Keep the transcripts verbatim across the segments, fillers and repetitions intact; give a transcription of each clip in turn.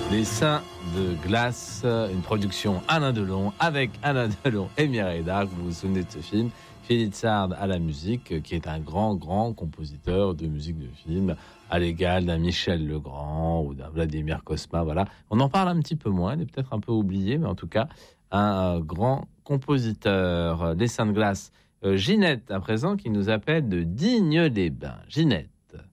Les Seins de glace, une production Alain Delon avec Alain Delon et Mireille Darc. Vous vous souvenez de ce film? Philippe Sard à la musique, qui est un grand, grand compositeur de musique de film, à l'égal d'un Michel Legrand ou d'un Vladimir Cosma. Voilà. On en parle un petit peu moins, il est peut-être un peu oublié, mais en tout cas, un grand compositeur. Les Seins de glace. Euh, Ginette, à présent, qui nous appelle de Digne-les-Bains. Ginette.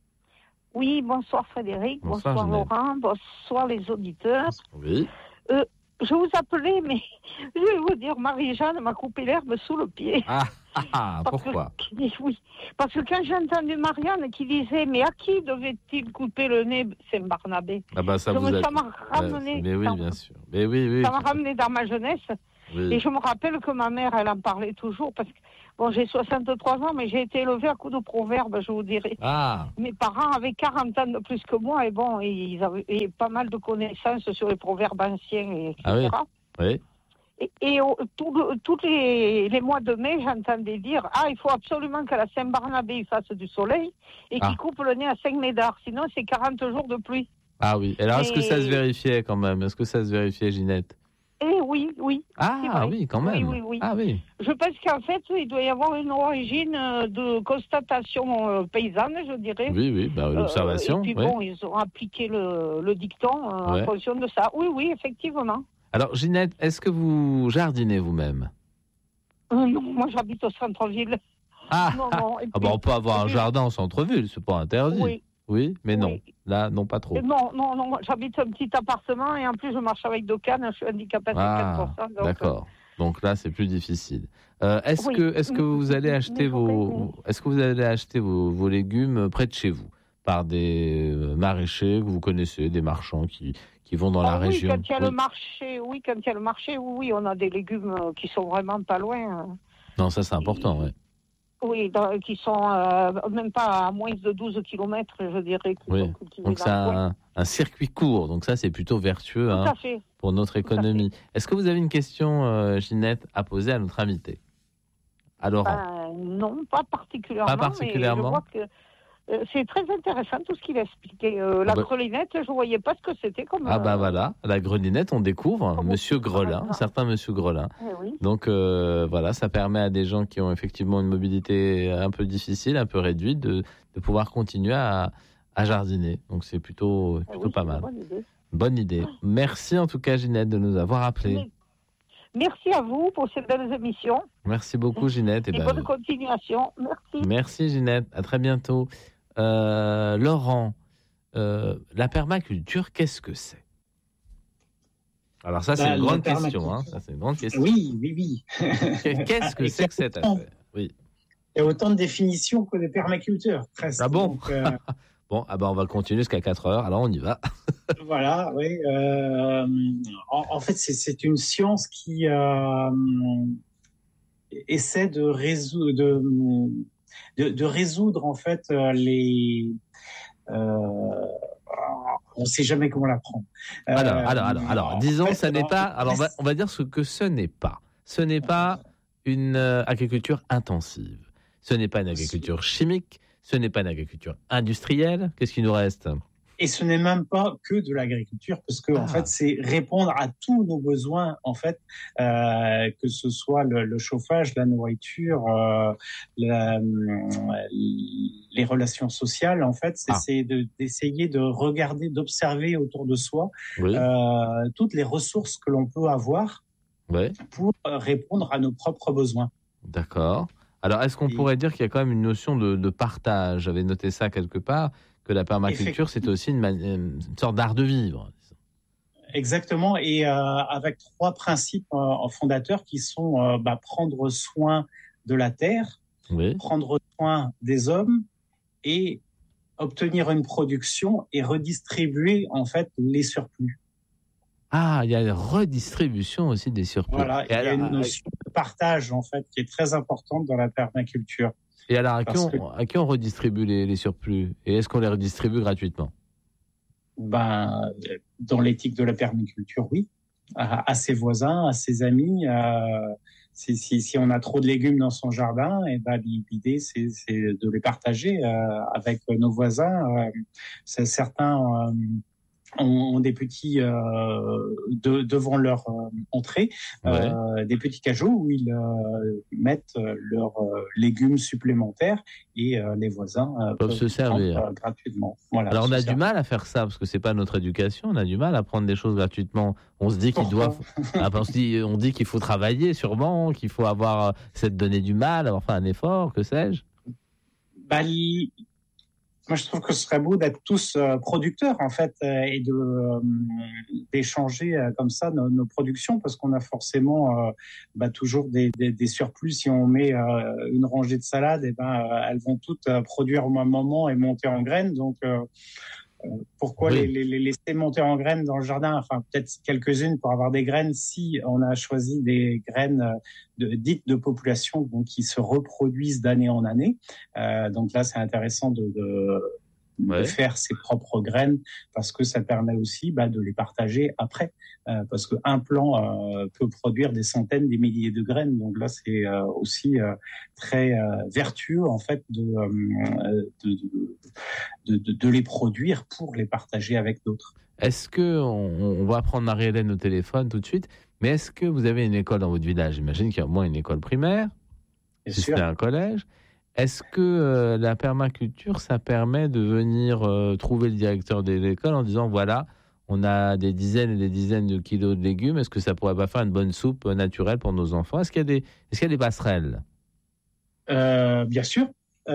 Oui, bonsoir Frédéric, bonsoir, bonsoir Laurent, bonsoir les auditeurs. Oui. Euh, je vous appelais, mais je vais vous dire, Marie-Jeanne m'a coupé l'herbe sous le pied. Ah, ah, ah pourquoi que, Oui, parce que quand j'ai entendu Marianne qui disait, mais à qui devait-il couper le nez Saint-Barnabé? Ah bah ça je vous me, a... Ça m'a ramené. Ouais, mais oui, ça, bien sûr. Mais oui, oui. Ça m'a ramené dans ma jeunesse. Oui. Et je me rappelle que ma mère, elle en parlait toujours, parce que, bon, j'ai soixante-trois ans, mais j'ai été élevée à coups de proverbes, je vous dirais. Ah. Mes parents avaient quarante ans de plus que moi, et bon, ils avaient et pas mal de connaissances sur les proverbes anciens, et cetera. Ah oui, oui. Et, et tous les, les mois de mai, j'entendais dire, ah, il faut absolument que la Saint-Barnabé fasse du soleil, et qu'il ah. coupe le nez à Saint-Médard, sinon c'est quarante jours de pluie. Ah oui, alors est-ce et... que ça se vérifiait quand même? Est-ce que ça se vérifiait, Ginette? Eh oui, oui. Ah oui, quand même. Oui, oui, oui. Ah oui. Je pense qu'en fait, il doit y avoir une origine de constatation paysanne, je dirais. Oui, oui, bah, l'observation. Euh, et puis oui. bon, ils ont appliqué le, le dicton euh, ouais. en fonction de ça. Oui, oui, effectivement. Alors, Ginette, est-ce que vous jardinez vous-même? euh, Non, moi j'habite au centre-ville. Ah, non, non. Puis, ah bah, on peut avoir un puis... jardin au centre-ville, c'est pas interdit. Oui. Oui, mais oui. non. Là, non, pas trop. Non, non, non. J'habite un petit appartement et en plus, je marche avec deux cannes. Je suis handicapée à ah, cinquante pour cent. Donc... D'accord. Donc là, c'est plus difficile. Euh, est-ce oui. que, est-ce que vous allez acheter vos, est-ce que vous allez acheter vos, vos légumes près de chez vous par des maraîchers que vous connaissez, des marchands qui, qui vont dans ah, la oui, région? Quand il y a oui. le marché, oui, quand il y a le marché, oui, oui, on a des légumes qui sont vraiment pas loin. Non, ça c'est important, oui. Oui, dans, qui sont euh, même pas à moins de douze kilomètres, je dirais. Oui. Donc c'est un, un circuit court, donc ça c'est plutôt vertueux hein, pour notre économie. Est-ce que vous avez une question, euh, Ginette, à poser à notre invité, à Laurent? Ben, non, pas particulièrement. Pas particulièrement. Mais je vois que euh, c'est très intéressant tout ce qu'il a expliqué. Euh, la ah bah... grelinette, je ne voyais pas ce que c'était comme. Ah ben bah voilà, la grelinette, on découvre comme Monsieur Grelin, un certain Monsieur Grelin. Eh oui. Donc euh, voilà, ça permet à des gens qui ont effectivement une mobilité un peu difficile, un peu réduite, de, de pouvoir continuer à, à jardiner. Donc c'est plutôt, eh plutôt oui, pas mal. Bonne idée. Bonne idée. Merci en tout cas, Ginette, de nous avoir appelés. Mais... Merci à vous pour ces belles émissions. Merci beaucoup, Ginette. Et, et ben, bonne continuation. Merci. Merci, Ginette. À très bientôt. Euh, Laurent, euh, la permaculture, qu'est-ce que c'est? Alors ça, c'est bah, une grande question. Hein. Ça, c'est une grande question. Oui, oui, oui. Qu'est-ce que c'est que cette affaire? Oui. Il y a autant de définitions que de permaculteurs, presque. Ah bon? Donc, euh... Bon, ah bah on va continuer jusqu'à quatre heures. Alors on y va. Voilà, oui. Euh, en, en fait, c'est, c'est une science qui euh, essaie de résoudre, de, de, de résoudre en fait les. Euh, on ne sait jamais comment la prendre. Euh, alors, alors, alors, alors, disons, en fait, ça n'est pas. Alors, on va, on va dire ce que ce n'est pas. Ce n'est pas une euh, agriculture intensive. Ce n'est pas une agriculture chimique. Ce n'est pas une agriculture industrielle. Qu'est-ce qu'il nous reste? Et ce n'est même pas que de l'agriculture, parce que ah. en fait, c'est répondre à tous nos besoins, en fait, euh, que ce soit le, le chauffage, la nourriture, euh, la, les relations sociales. En fait, c'est, ah. c'est de, d'essayer de regarder, d'observer autour de soi oui. euh, toutes les ressources que l'on peut avoir oui. pour répondre à nos propres besoins. D'accord. Alors, est-ce qu'on Et... pourrait dire qu'il y a quand même une notion de, de partage? J'avais noté ça quelque part. Que la permaculture, c'est aussi une, man... une sorte d'art de vivre. Exactement, et euh, avec trois principes euh, fondateurs qui sont euh, bah, prendre soin de la terre, oui. prendre soin des hommes et obtenir une production et redistribuer en fait les surplus. Ah, il y a une redistribution aussi des surplus. Voilà, il y a une notion de partage en fait qui est très importante dans la permaculture. Et alors, à qui, on, que, à qui on redistribue les, les surplus? Et est-ce qu'on les redistribue gratuitement? Ben, dans l'éthique de la permaculture, oui. À, à ses voisins, à ses amis. Euh, si, si, si on a trop de légumes dans son jardin, et ben, l'idée, c'est, c'est de les partager euh, avec nos voisins. Euh, c'est certains... Euh, ont, ont des petits euh, de, devant leur euh, entrée, ouais. euh, des petits cajots où ils euh, mettent leurs euh, légumes supplémentaires et euh, les voisins euh, peuvent, peuvent se servir prendre, euh, gratuitement. Voilà, Alors on a servir. du mal à faire ça parce que c'est pas notre éducation. On a du mal à prendre des choses gratuitement. On se dit qu'ils doivent. ah, on se dit, on dit qu'il faut travailler sûrement, qu'il faut avoir, c'est de donner du mal, avoir fait un effort, que sais-je. Bah, li... Moi, je trouve que ce serait beau d'être tous euh, producteurs, en fait, euh, et de, euh, d'échanger euh, comme ça nos, nos productions, parce qu'on a forcément euh, bah, toujours des, des, des surplus. Si on met euh, une rangée de salades, et ben, euh, elles vont toutes euh, produire au même moment et monter en graines. Donc, euh, euh, pourquoi oui. les, les laisser monter en graines dans le jardin? Enfin, peut-être quelques-unes pour avoir des graines, si on a choisi des graines de, dites de population, donc qui se reproduisent d'année en année. Euh, donc là, c'est intéressant de, de, ouais. de faire ses propres graines, parce que ça permet aussi bah, de les partager après. Euh, parce qu'un plant euh, peut produire des centaines, des milliers de graines. Donc là, c'est euh, aussi euh, très euh, vertueux, en fait, de, euh, de, de, de, de les produire pour les partager avec d'autres. Est-ce que, on, on va prendre Marie-Hélène au téléphone tout de suite, mais est-ce que vous avez une école dans votre village? J'imagine qu'il y a au moins une école primaire, si c'est un collège. Est-ce que euh, la permaculture, ça permet de venir euh, trouver le directeur de l'école en disant, voilà, on a des dizaines et des dizaines de kilos de légumes, est-ce que ça pourrait pas faire une bonne soupe naturelle pour nos enfants? Est-ce qu'il y a des, est-ce qu'il y a des passerelles? euh, Bien sûr.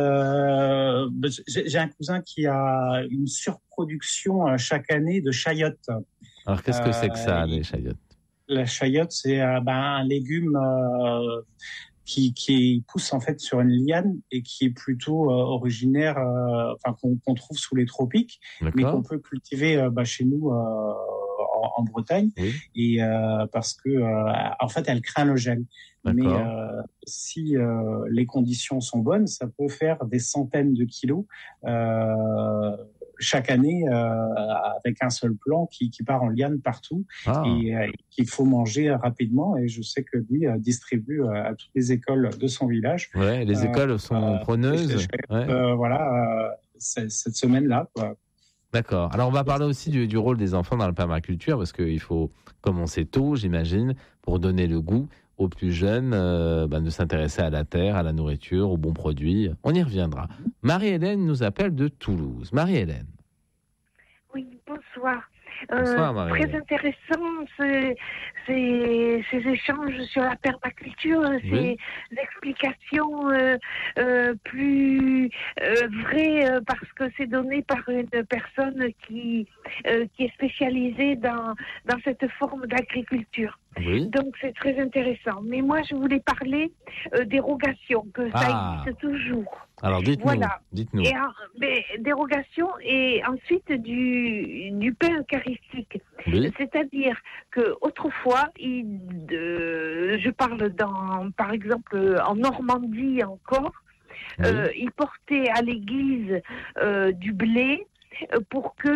Euh, j'ai un cousin qui a une surproduction chaque année de chayotes. Alors, qu'est-ce que euh, c'est que ça, les chayotes? La chayote, c'est euh, ben, un légume euh, qui, qui pousse en fait sur une liane et qui est plutôt euh, originaire, euh, enfin qu'on, qu'on trouve sous les tropiques, D'accord. mais qu'on peut cultiver euh, bah, chez nous euh, en, en Bretagne, oui. et euh, parce que euh, en fait, elle craint le gel. D'accord. Mais euh, si euh, les conditions sont bonnes, ça peut faire des centaines de kilos euh, chaque année euh, avec un seul plant qui, qui part en liane partout, ah. et euh, qu'il faut manger rapidement. Et je sais que lui euh, distribue euh, à toutes les écoles de son village. Ouais, les écoles euh, sont euh, preneuses. Ouais. Euh, voilà, euh, cette semaine-là, quoi. D'accord. Alors, on va parler aussi du, du rôle des enfants dans la permaculture, parce qu'il faut commencer tôt, j'imagine, pour donner le goût aux plus jeunes euh, bah, de s'intéresser à la terre, à la nourriture, aux bons produits. On y reviendra. Marie-Hélène nous appelle de Toulouse. Marie-Hélène. Oui, bonsoir. Bonsoir, euh, très intéressant ces, ces, ces échanges sur la permaculture, oui. Ces explications euh, euh, plus euh, vraies euh, parce que c'est donné par une personne qui, euh, qui est spécialisée dans, dans cette forme d'agriculture. Oui. Donc c'est très intéressant. Mais moi je voulais parler euh, dérogation, que ça ah. existe toujours. Alors dites-nous. Voilà. Dites-nous. Et, mais, dérogation et ensuite du, du pain eucharistique. Oui. C'est-à-dire que autrefois, il, euh, je parle dans, par exemple en Normandie encore, oui. euh, ils portaient à l'église euh, du blé pour que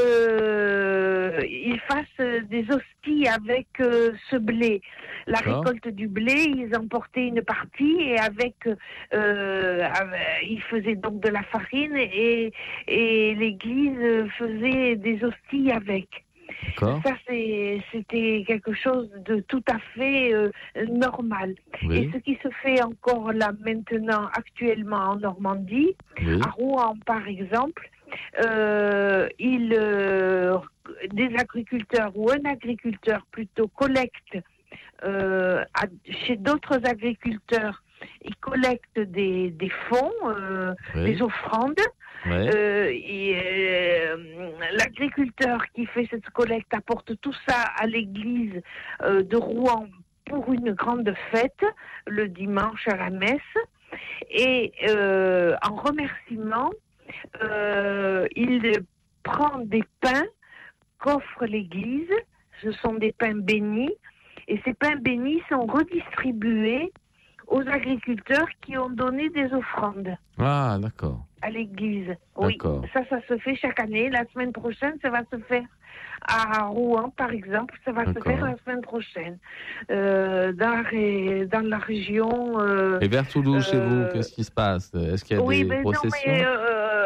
euh, ils fassent des hosties avec euh, ce blé. La oh. récolte du blé, ils emportaient une partie et avec, euh, ils faisaient donc de la farine et, et l'église faisait des hosties avec. D'accord. Ça, c'est, c'était quelque chose de tout à fait euh, normal. Oui. Et ce qui se fait encore là maintenant, actuellement en Normandie, oui. à Rouen par exemple, Euh, il, euh, des agriculteurs ou un agriculteur plutôt collecte euh, à, chez d'autres agriculteurs, ils collectent des, des fonds, euh, oui. des offrandes. Oui. Euh, et, euh, l'agriculteur qui fait cette collecte apporte tout ça à l'église euh, de Rouen pour une grande fête le dimanche à la messe. Et euh, en remerciement, Euh, il prend des pains qu'offre l'Église, ce sont des pains bénis, et ces pains bénis sont redistribués aux agriculteurs qui ont donné des offrandes. Ah, d'accord. À l'Église. Oui, d'accord. ça, ça se fait chaque année. La semaine prochaine, ça va se faire à Rouen, par exemple. Ça va d'accord. se faire la semaine prochaine. Euh, dans, la, dans la région... Euh, et vers Toulouse, euh, chez vous, qu'est-ce qui se passe? Est-ce qu'il y a oui, des processions? Oui, mais non, mais... Euh, en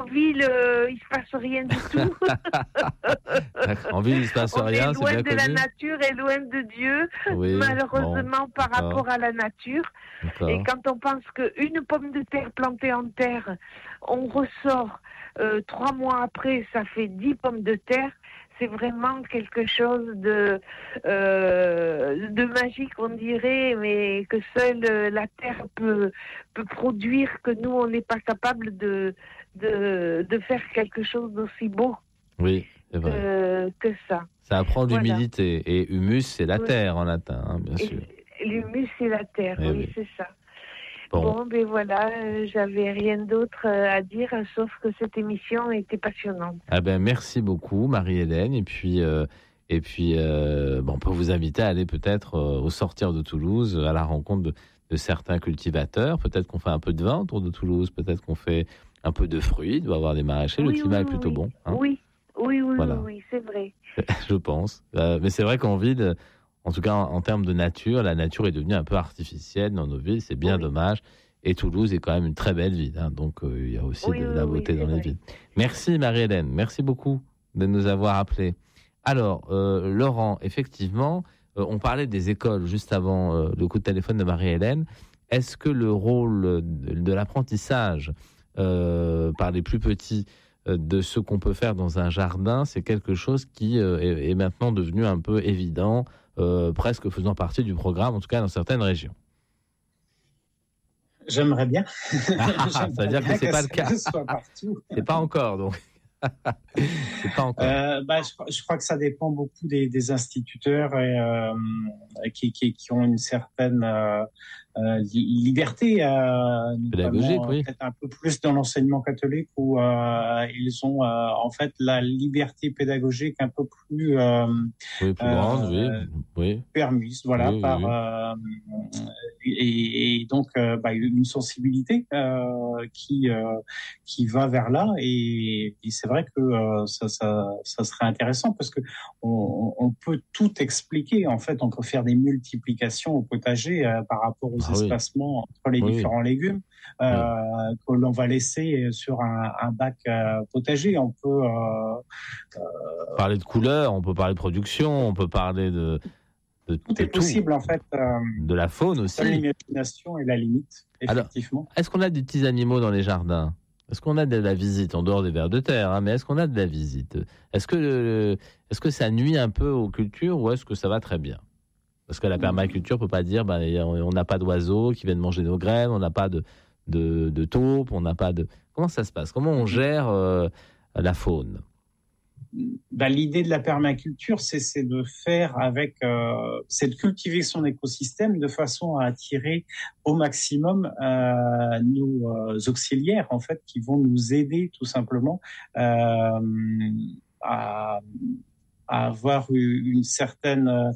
ville, euh, il se passe rien du tout. En ville, il se passe on rien, est loin c'est bien de connu. la nature et loin de Dieu, oui, malheureusement bon, par d'accord. rapport à la nature. D'accord. Et quand on pense qu'une pomme de terre plantée en terre, on ressort euh, trois mois après, ça fait dix pommes de terre. C'est vraiment quelque chose de, euh, de magique, on dirait, mais que seule la terre peut, peut produire, que nous, on n'est pas capable de, de, de faire quelque chose d'aussi beau Oui, c'est vrai. Que, que ça. Ça apprend Voilà. l'humidité. Et humus, c'est la Oui. terre en latin, hein, bien sûr. Et l'humus, c'est la terre, Eh oui, oui. c'est ça. Bon, Bon, ben voilà, euh, j'avais rien d'autre euh, à dire, sauf que cette émission était passionnante. ah ben, merci beaucoup, Marie-Hélène. Et puis, euh, et puis euh, bon, on peut vous inviter à aller peut-être euh, au sortir de Toulouse, à la rencontre de, de certains cultivateurs. Peut-être qu'on fait un peu de vin autour de Toulouse, peut-être qu'on fait un peu de fruits. Il doit y avoir des maraîchers. Oui, Le climat oui, est plutôt oui. bon. Hein, Oui, oui, oui, Voilà. oui, oui, c'est vrai. je pense. Euh, mais c'est vrai qu'en ville, en tout cas en, en termes de nature, la nature est devenue un peu artificielle dans nos villes. C'est bien Oui. dommage. Et Toulouse est quand même une très belle ville. Hein, donc euh, il y a aussi Oui, de oui, la oui, beauté c'est dans les vrai. villes. Merci Marie-Hélène. Merci beaucoup de nous avoir appelés. Alors, euh, Laurent, effectivement, euh, on parlait des écoles juste avant euh, le coup de téléphone de Marie-Hélène. Est-ce que le rôle de, de l'apprentissage euh, par les plus petits euh, de ce qu'on peut faire dans un jardin, c'est quelque chose qui euh, est, est maintenant devenu un peu évident, euh, presque faisant partie du programme, en tout cas dans certaines régions? J'aimerais bien. Ah, ça veut dire que c'est pas le cas. Soit partout. C'est pas encore, donc. C'est pas encore. Euh, bah, je, je crois que ça dépend beaucoup des, des instituteurs et, euh, qui, qui, qui ont une certaine euh, euh, liberté, euh, pédagogique, oui. Peut-être un peu plus dans l'enseignement catholique où euh, ils ont euh, en fait la liberté pédagogique un peu plus, euh, oui, plus grande, euh, oui, oui, permise, voilà, oui, par oui, oui. Euh, et, et donc euh, bah, une sensibilité euh, qui euh, qui va vers là et, et c'est vrai que euh, ça, ça ça serait intéressant parce que on, on peut tout expliquer en fait, on peut faire des multiplications au potager euh, par rapport aux Ah oui. espacements entre les Oui. différents légumes euh, oui. que l'on va laisser sur un, un bac euh, potager. On peut euh, euh, parler de couleurs, on peut parler de production, on peut parler de de tout de est possible en fait. Euh, de la faune aussi. L'imagination est la limite, effectivement. Alors, est-ce qu'on a des petits animaux dans les jardins? Est-ce qu'on a de la visite en dehors des vers de terre, hein, mais est-ce qu'on a de la visite? Est-ce que le, est-ce que ça nuit un peu aux cultures ou est-ce que ça va très bien? Parce que la permaculture peut pas dire ben on n'a pas d'oiseaux qui viennent manger nos graines, on n'a pas de de, de taupes, on n'a pas de. Comment ça se passe? Comment on gère euh, la faune? Ben, l'idée de la permaculture, c'est, c'est de faire avec, euh, c'est de cultiver son écosystème de façon à attirer au maximum euh, nos euh, auxiliaires en fait, qui vont nous aider tout simplement euh, à, à avoir une certaine euh,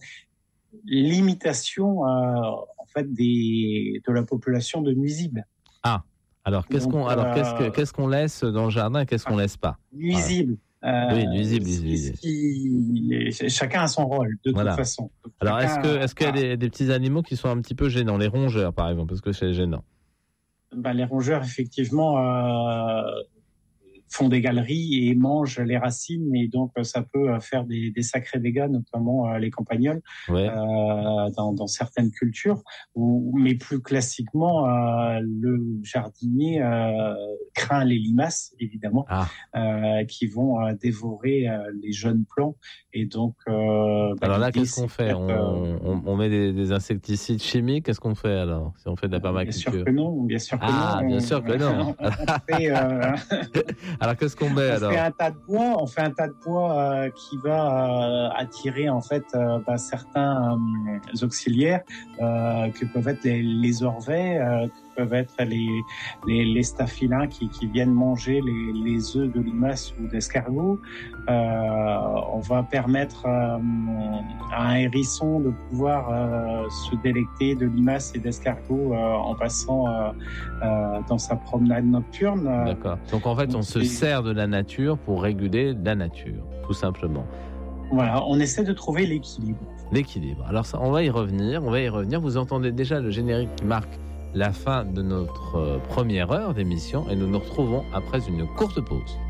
limitation euh, en fait des de la population de nuisibles. Ah, alors qu'est-ce Donc, qu'on, alors euh, qu'est-ce que, qu'est-ce qu'on laisse dans le jardin, et qu'est-ce qu'on laisse pas? Nuisibles. Euh, oui, nuisible, nuisible. Qui, chacun a son rôle, de voilà. toute façon. Donc, alors, est-ce, que, a, est-ce qu'il y a des, des petits animaux qui sont un petit peu gênants? Les rongeurs, par exemple, est-ce que c'est gênant? Ben, les rongeurs, effectivement, euh, font des galeries et mangent les racines, et donc ça peut faire des, des sacrés dégâts, notamment euh, les campagnols, ouais. euh, dans, dans certaines cultures. Ou, mais plus classiquement, euh, le jardinier euh, craint les limaces, évidemment, ah. euh, qui vont euh, dévorer euh, les jeunes plants. Et donc, euh, alors là, qu'est-ce qu'on fait? on, on, on met des, des insecticides chimiques. Qu'est-ce qu'on fait alors si on fait de la permaculture? Bien sûr que non, bien sûr que ah, non. bien on, sûr que non. on, on fait, euh, alors qu'est-ce qu'on met on alors? fait un tas de bois, on fait un tas de bois euh, qui va euh, attirer en fait euh, bah, certains euh, auxiliaires euh, que peuvent être les, les orvets, euh, que peuvent être les les, les staphylins qui, qui viennent manger les, les œufs de limaces ou d'escargots. Euh, on va permettre euh, à un hérisson de pouvoir euh, se délecter de limaces et d'escargots euh, en passant euh, euh, dans sa promenade nocturne. D'accord. Donc en fait, on se sert de la nature pour réguler la nature, tout simplement. Voilà, on essaie de trouver l'équilibre. L'équilibre. Alors ça, on va y revenir, on va y revenir. Vous entendez déjà le générique qui marque la fin de notre première heure d'émission et nous nous retrouvons après une courte pause.